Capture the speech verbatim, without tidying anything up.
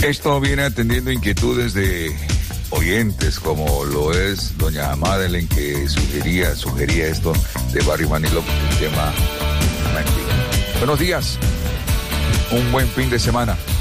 Esto viene atendiendo inquietudes de oyentes, como lo es doña Madeleine, que sugería, sugería esto de Barry Manilow, el tema romántico. Buenos días, un buen fin de semana.